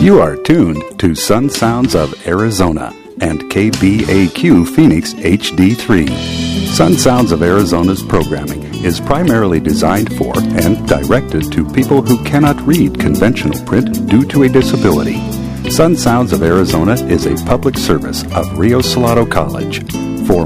You are tuned to Sun Sounds of Arizona and KBAQ Phoenix HD3. Sun Sounds of Arizona's programming is primarily designed for and directed to people who cannot read conventional print due to a disability. Sun Sounds of Arizona is a public service of Rio Salado College.